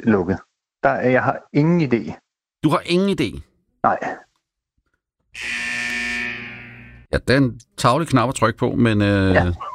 lukket. Jeg har ingen idé. Du har ingen idé? Nej. Ja, det er en tavlig knap at trykke på, men